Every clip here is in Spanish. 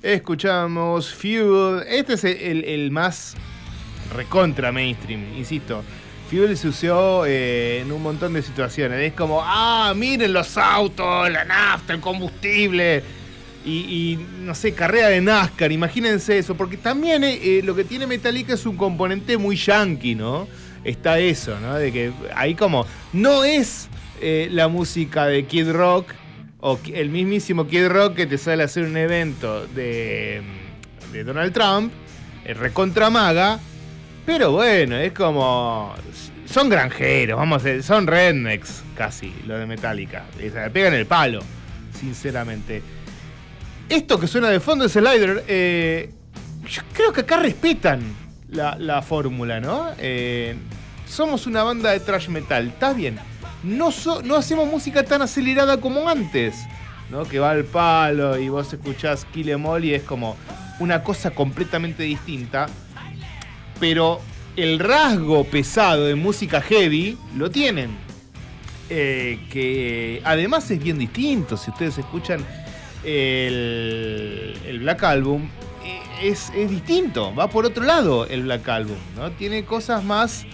Escuchamos Fuel. Este es el más recontra mainstream, insisto. Fuel se usó en un montón de situaciones. Es como, miren los autos, la nafta, el combustible. Y no sé, carrera de NASCAR, imagínense eso. Porque también lo que tiene Metallica es un componente muy yankee, ¿no? Está eso, ¿no? De que ahí como, no es la música de Kid Rock, o el mismísimo Kid Rock que te sale a hacer un evento de Donald Trump, recontra maga, pero bueno, es como... Son granjeros, vamos a decir, son rednecks casi, lo de Metallica. Le pegan el palo, sinceramente. Esto que suena de fondo, ese Slider, yo creo que acá respetan la fórmula, ¿no? Somos una banda de thrash metal, está bien. No hacemos música tan acelerada como antes, ¿no? Que va al palo y vos escuchás Kill 'Em All y es como una cosa completamente distinta. Pero el rasgo pesado de música heavy lo tienen. Que además es bien distinto. Si ustedes escuchan el Black Album, es distinto. Va por otro lado el Black Album, ¿no? Tiene cosas más,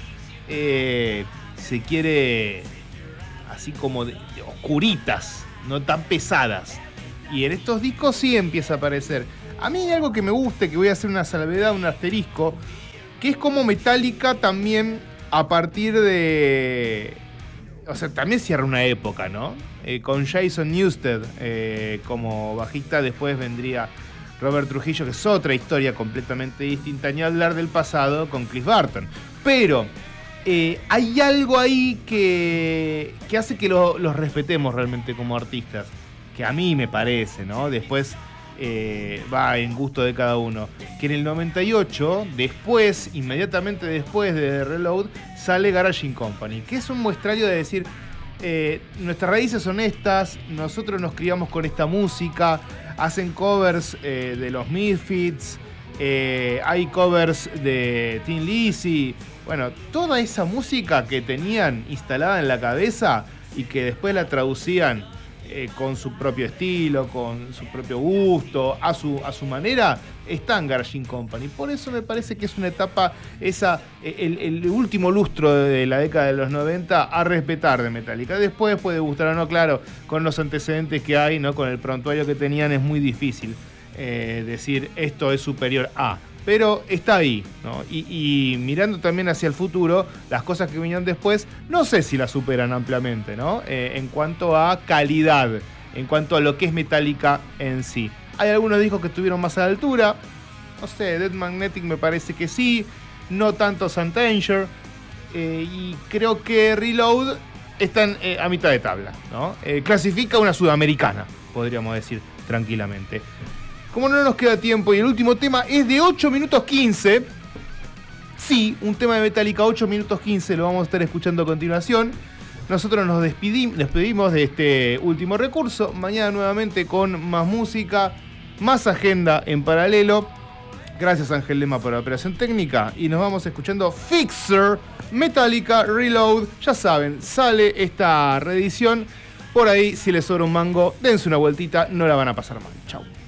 se quiere... así como de oscuritas, no tan pesadas. Y en estos discos sí empieza a aparecer. A mí hay algo que me gusta, que voy a hacer una salvedad, un asterisco, que es como Metallica también a partir de... O sea, también cierra una época, ¿no? Con Jason Newsted como bajista, después vendría Robert Trujillo, que es otra historia completamente distinta, ni hablar del pasado con Cliff Burton. Pero... hay algo ahí que hace que los respetemos realmente como artistas, que a mí me parece, ¿no? Después va en gusto de cada uno. Que en el 98, inmediatamente después de Reload, sale Garage Company, que es un muestrario de decir, nuestras raíces son estas, nosotros nos criamos con esta música, hacen covers de los Misfits, hay covers de Thin Lizzy. Bueno, toda esa música que tenían instalada en la cabeza y que después la traducían con su propio estilo, con su propio gusto, a su manera, está en Garage Company. Por eso me parece que es una etapa, el último lustro de la década de los 90 a respetar de Metallica. Después puede gustar o no, claro, con los antecedentes que hay, ¿no? Con el prontuario que tenían es muy difícil decir esto es superior a... Pero está ahí, ¿no? Y mirando también hacia el futuro, las cosas que vinieron después, no sé si las superan ampliamente, ¿no? En cuanto a calidad, en cuanto a lo que es Metallica en sí. Hay algunos discos que estuvieron más a la altura, no sé, Dead Magnetic me parece que sí, no tanto Saint-Anger, y creo que Reload están a mitad de tabla, ¿no? Clasifica una sudamericana, podríamos decir tranquilamente. Como no nos queda tiempo y el último tema es de 8 minutos 15, sí, un tema de Metallica, 8 minutos 15, lo vamos a estar escuchando a continuación. Nosotros nos despedimos de este último recurso. Mañana nuevamente con más música, más agenda en paralelo. Gracias Ángel Lema por la operación técnica y nos vamos escuchando Fixer, Metallica Reload. Ya saben, sale esta reedición. Por ahí, si les sobra un mango, dense una vueltita, no la van a pasar mal. Chau.